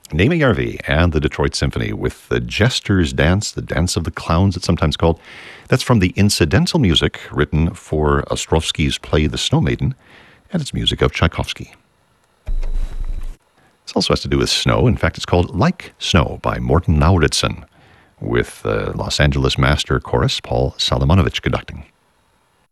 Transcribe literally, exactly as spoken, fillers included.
Naima Järvi and the Detroit Symphony with the Jester's Dance, the Dance of the Clowns, it's sometimes called. That's from the incidental music written for Ostrovsky's play The Snow Maiden, and it's music of Tchaikovsky. This also has to do with snow. In fact, it's called Like Snow by Morten Lauridsen, with the Los Angeles Master Chorus, Paul Salomonovich, conducting.